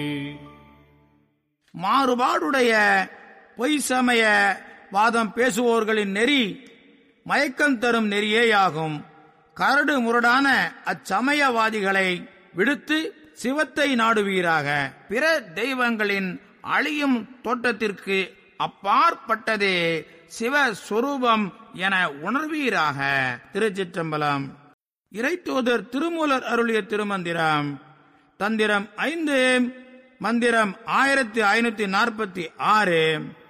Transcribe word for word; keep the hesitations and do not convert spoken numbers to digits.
மாறுபாடுடைய பொய் சமய வாதம் பேசுவோர்களின் நெறி மயக்கம் தரும் நெறியேயாகும். கரடு முரடான அச்சமயவாதிகளை விடுத்து சிவத்தை நாடுவீராக. பிற தெய்வங்களின் அழியும் தோற்றத்திற்கு அப்பாற்பட்டதே சிவஸ்வரூபம் என உணர்வீராக. திருச்சிற்றம்பலம். இறைத்தூதர் திருமூலர் அருளிய திருமந்திரம். தந்திரம் ஐந்து, மந்திரம் ஆயிரத்தி ஐநூத்தி நாற்பத்தி ஆறு.